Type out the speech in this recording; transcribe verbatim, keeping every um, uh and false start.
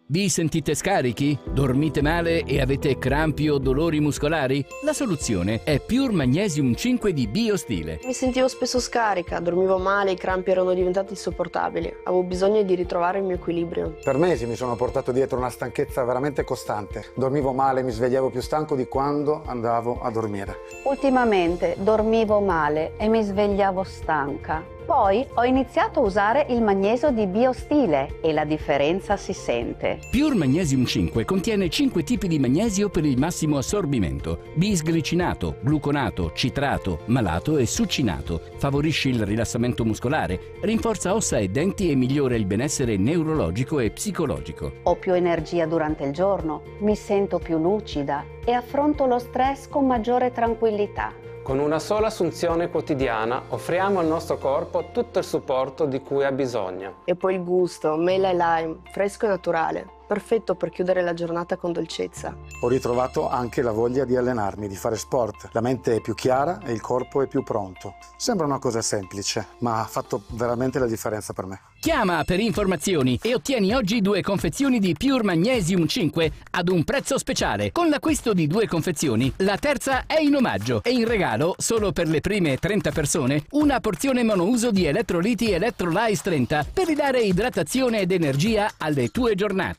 Vi sentite scarichi? Dormite male e avete crampi o dolori muscolari? La soluzione è Pure Magnesium cinque di Biostile. Mi sentivo spesso scarica, dormivo male, i crampi erano diventati insopportabili. Avevo bisogno di ritrovare il mio equilibrio. Per mesi mi sono portato dietro una stanchezza veramente costante. Dormivo male, mi svegliavo più stanco di quando andavo a dormire. Ultimamente dormivo male e mi svegliavo stanca. Poi ho iniziato a usare il magnesio di Biostile e la differenza si sente. Pure Magnesium cinque contiene cinque tipi di magnesio per il massimo assorbimento: bisglicinato, gluconato, citrato, malato e succinato. Favorisce il rilassamento muscolare, rinforza ossa e denti e migliora il benessere neurologico e psicologico. Ho più energia durante il giorno, mi sento più lucida e affronto lo stress con maggiore tranquillità. Con una sola assunzione quotidiana offriamo al nostro corpo tutto il supporto di cui ha bisogno. E poi il gusto, mela e lime, fresco e naturale. Perfetto per chiudere la giornata con dolcezza. Ho ritrovato anche la voglia di allenarmi, di fare sport. La mente è più chiara e il corpo è più pronto. Sembra una cosa semplice, ma ha fatto veramente la differenza per me. Chiama per informazioni e ottieni oggi due confezioni di Pure Magnesium cinque ad un prezzo speciale. Con l'acquisto di due confezioni, la terza è in omaggio e in regalo, solo per le prime trenta persone, una porzione monouso di elettroliti Electrolyte trenta per ridare idratazione ed energia alle tue giornate.